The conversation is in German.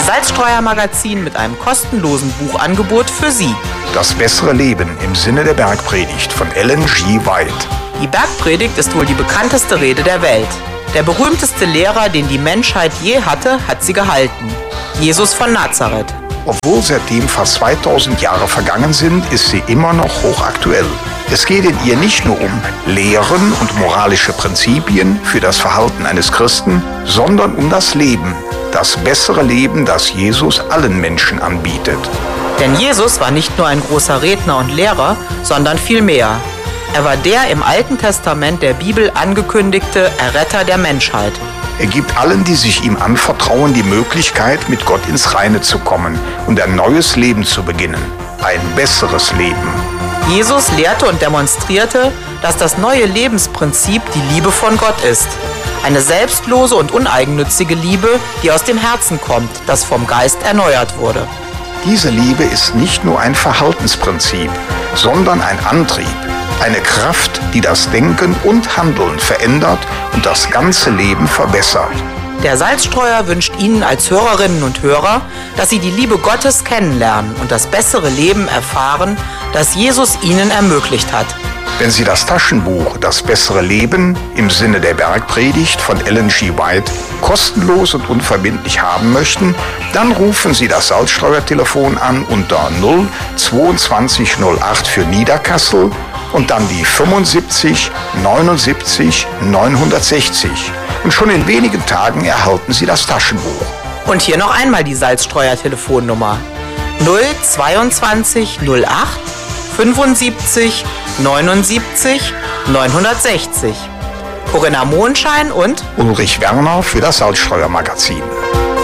Salzstreuer-Magazin mit einem kostenlosen Buchangebot für Sie. Das bessere Leben im Sinne der Bergpredigt von Ellen G. White. Die Bergpredigt ist wohl die bekannteste Rede der Welt. Der berühmteste Lehrer, den die Menschheit je hatte, hat sie gehalten. Jesus von Nazareth. Obwohl seitdem fast 2000 Jahre vergangen sind, ist sie immer noch hochaktuell. Es geht in ihr nicht nur um Lehren und moralische Prinzipien für das Verhalten eines Christen, sondern um das Leben, das bessere Leben, das Jesus allen Menschen anbietet. Denn Jesus war nicht nur ein großer Redner und Lehrer, sondern viel mehr. Er war der im Alten Testament der Bibel angekündigte Erretter der Menschheit. Er gibt allen, die sich ihm anvertrauen, die Möglichkeit, mit Gott ins Reine zu kommen und ein neues Leben zu beginnen. Ein besseres Leben. Jesus lehrte und demonstrierte, dass das neue Lebensprinzip die Liebe von Gott ist. Eine selbstlose und uneigennützige Liebe, die aus dem Herzen kommt, das vom Geist erneuert wurde. Diese Liebe ist nicht nur ein Verhaltensprinzip, sondern ein Antrieb. Eine Kraft, die das Denken und Handeln verändert und das ganze Leben verbessert. Der Salzstreuer wünscht Ihnen als Hörerinnen und Hörer, dass Sie die Liebe Gottes kennenlernen und das bessere Leben erfahren, das Jesus Ihnen ermöglicht hat. Wenn Sie das Taschenbuch Das bessere Leben im Sinne der Bergpredigt von Ellen G. White kostenlos und unverbindlich haben möchten, dann rufen Sie das Salzstreuer-Telefon an unter 02208 für Niederkassel und dann die 75 79 960. Und schon in wenigen Tagen erhalten Sie das Taschenbuch. Und hier noch einmal die Salzstreuer-Telefonnummer 022 08 75 79 960. Corinna Monschein und Ulrich Werner für das Salzstreuer-Magazin.